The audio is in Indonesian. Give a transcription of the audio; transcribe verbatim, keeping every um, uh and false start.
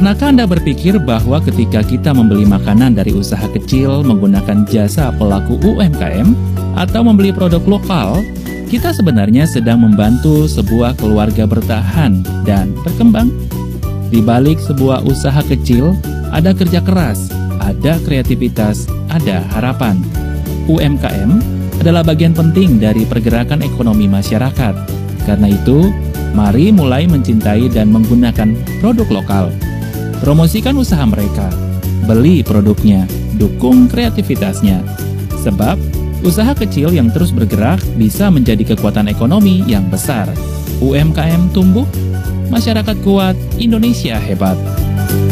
Pernahkah Anda berpikir bahwa ketika kita membeli makanan dari usaha kecil menggunakan jasa pelaku U M K M atau membeli produk lokal, kita sebenarnya sedang membantu sebuah keluarga bertahan dan berkembang? Di balik sebuah usaha kecil, ada kerja keras, ada kreativitas, ada harapan. U M K M adalah bagian penting dari pergerakan ekonomi masyarakat. Karena itu, mari mulai mencintai dan menggunakan produk lokal. Promosikan usaha mereka, beli produknya, dukung kreativitasnya. Sebab, usaha kecil yang terus bergerak bisa menjadi kekuatan ekonomi yang besar. U M K M tumbuh, masyarakat kuat, Indonesia hebat.